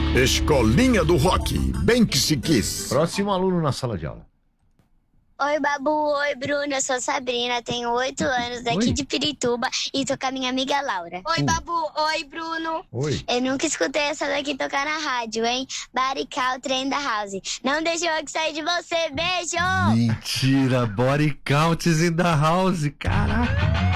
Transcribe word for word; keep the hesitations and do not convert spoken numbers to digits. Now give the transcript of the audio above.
Escolinha do Rock, bem que se quis. Próximo aluno na sala de aula. Oi, Babu. Oi, Bruno. Eu sou Sabrina, tenho oito anos, daqui Oi. de Pirituba e tô com a minha amiga Laura. Oi, Babu. Oi, Bruno. Oi. Eu nunca escutei essa daqui tocar na rádio, hein? Barical, trem da House. Não deixa eu que sair de você. Beijo! Mentira, body counts in the house, caraca.